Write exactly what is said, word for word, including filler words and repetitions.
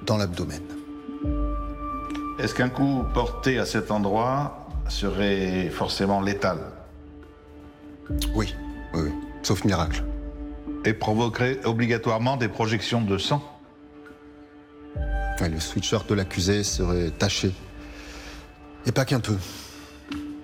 dans l'abdomen. Est-ce qu'un coup porté à cet endroit serait forcément létal? Oui, oui, oui, sauf miracle. Et provoquerait obligatoirement des projections de sang? Ouais, le sweatshirt de l'accusé serait taché. Et pas qu'un peu.